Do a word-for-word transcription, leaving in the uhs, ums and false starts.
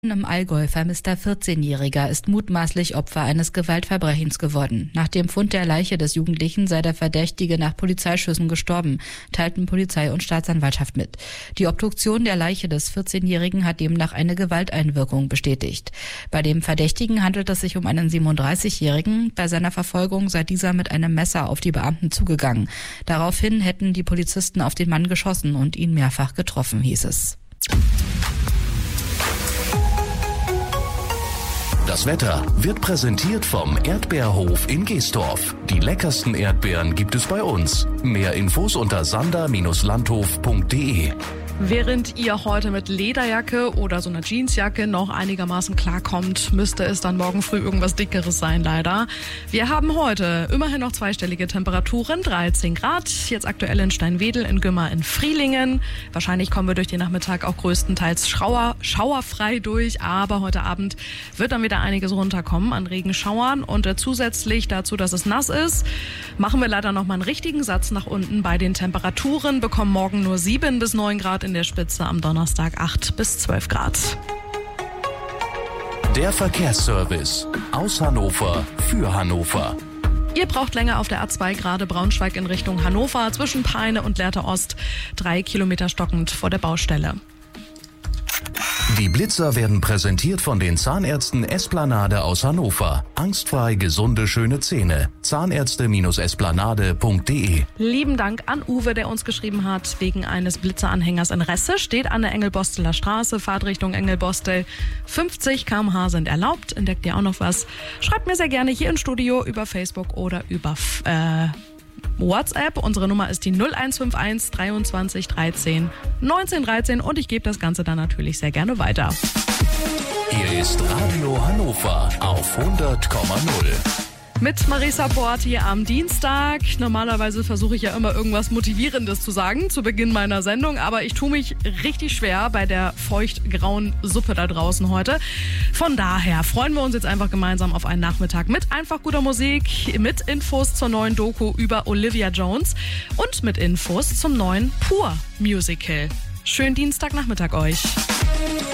Im Allgäu vermisster vierzehnjähriger ist mutmaßlich Opfer eines Gewaltverbrechens geworden. Nach dem Fund der Leiche des Jugendlichen sei der Verdächtige nach Polizeischüssen gestorben, teilten Polizei und Staatsanwaltschaft mit. Die Obduktion der Leiche des vierzehnjährigen hat demnach eine Gewalteinwirkung bestätigt. Bei dem Verdächtigen handelt es sich um einen siebenunddreißigjährigen. Bei seiner Verfolgung sei dieser mit einem Messer auf die Beamten zugegangen. Daraufhin hätten die Polizisten auf den Mann geschossen und ihn mehrfach getroffen, hieß es. Das Wetter wird präsentiert vom Erdbeerhof in Geestorf. Die leckersten Erdbeeren gibt es bei uns. Mehr Infos unter sander Bindestrich landhof punkt de. Während ihr heute mit Lederjacke oder so einer Jeansjacke noch einigermaßen klarkommt, müsste es dann morgen früh irgendwas Dickeres sein, leider. Wir haben heute immerhin noch zweistellige Temperaturen, dreizehn Grad, jetzt aktuell in Steinwedel, in Gümmer, in Frielingen. Wahrscheinlich kommen wir durch den Nachmittag auch größtenteils schauer, schauerfrei durch, aber heute Abend wird dann wieder einiges runterkommen an Regenschauern und äh, zusätzlich dazu, dass es nass ist, machen wir leider noch mal einen richtigen Satz nach unten bei den Temperaturen, bekommen morgen nur sieben bis neun Grad in der Spitze, am Donnerstag acht bis zwölf Grad. Der Verkehrsservice aus Hannover für Hannover. Ihr braucht länger auf der A zwei, gerade Braunschweig in Richtung Hannover, zwischen Peine und Lehrte Ost, drei Kilometer stockend vor der Baustelle. Die Blitzer werden präsentiert von den Zahnärzten Esplanade aus Hannover. Angstfrei gesunde, schöne Zähne. Zahnärzte Esplanade punkt de. Lieben Dank an Uwe, der uns geschrieben hat, wegen eines Blitzeranhängers in Resse. Steht an der Engelbosteler Straße, Fahrtrichtung Engelbostel. fünfzig Kilometer pro Stunde sind erlaubt. Entdeckt ihr auch noch was? Schreibt mir sehr gerne hier im Studio über Facebook oder über äh, WhatsApp. Unsere Nummer ist die null eins fünf eins dreiundzwanzig dreizehn neunzehn dreizehn und ich gebe das Ganze dann natürlich sehr gerne weiter. Hier ist Radio Hannover auf hundert Komma null. Mit Marisa Port hier am Dienstag. Normalerweise versuche ich ja immer irgendwas Motivierendes zu sagen zu Beginn meiner Sendung, aber ich tue mich richtig schwer bei der feucht-grauen Suppe da draußen heute. Von daher freuen wir uns jetzt einfach gemeinsam auf einen Nachmittag mit einfach guter Musik, mit Infos zur neuen Doku über Olivia Jones und mit Infos zum neuen Pur Musical. Schönen Dienstagnachmittag euch.